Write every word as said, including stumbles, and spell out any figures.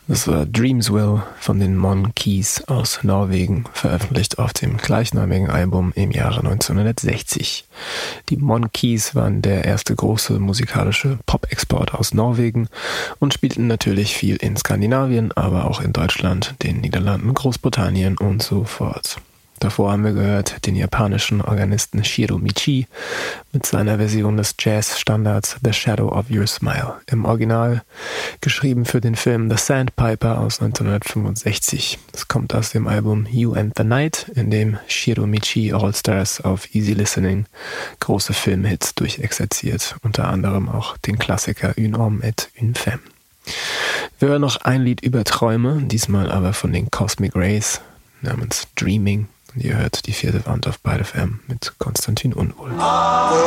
Das war Dreamsville von den Monkees aus Norwegen, veröffentlicht auf dem gleichnamigen Album im Jahre neunzehnhundertsechzig. Die Monkees waren der erste große musikalische Pop-Export aus Norwegen und spielten natürlich viel in Skandinavien, aber auch in Deutschland, den Niederlanden, Großbritannien und so fort. Davor haben wir gehört den japanischen Organisten Shiro Michi mit seiner Version des Jazz-Standards The Shadow of Your Smile. Im Original geschrieben für den Film The Sandpiper aus neunzehnhundertfünfundsechzig. Es kommt aus dem Album You and the Night, in dem Shiro Michi All-Stars auf Easy Listening große Filmhits durchexerziert, unter anderem auch den Klassiker Un homme et une femme. Wir hören noch ein Lied über Träume, diesmal aber von den Cosmic Rays namens Dreaming. Und ihr hört die vierte Wand auf Byte F M mit Konstantin Unwohl.